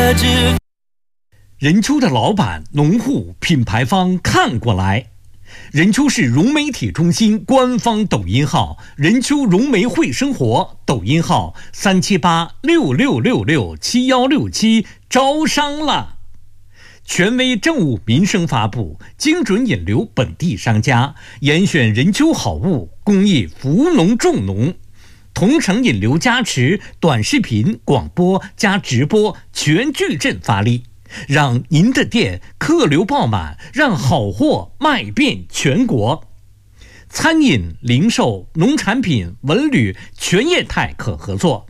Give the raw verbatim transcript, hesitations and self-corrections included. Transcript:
的指。 任丘的老板、农户、品牌方看过来。任丘市融媒体中心官方抖音号任丘融媒会生活，抖音号三七八六六六六七幺六七，招商了。权威政务民生发布，精准引流本地商家，严选任丘好物，公益扶农助农。同城引流加持，短视频、广播加直播全矩阵发力，让您的店客流爆满，让好货卖遍全国。餐饮、零售、农产品、文旅全业态可合作。